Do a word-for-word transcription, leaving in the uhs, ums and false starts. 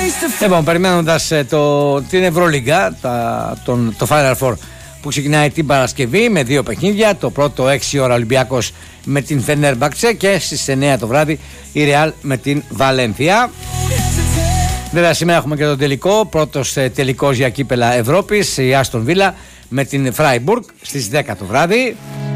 Λοιπόν, περιμένοντας το, την Ευρωλίγκα, το, το Final Four που ξεκινάει την Παρασκευή με δύο παιχνίδια. Το πρώτο έξι ώρα Ολυμπιακός με την Φενέρμπαξε και στις εννιά το βράδυ η Ρεάλ με την Βαλένθια. Βέβαια σήμερα έχουμε και τον τελικό, πρώτος τελικός για κύπελα Ευρώπης, η Άστον Βίλα με την Φράιμπουργκ στις δέκα το βράδυ.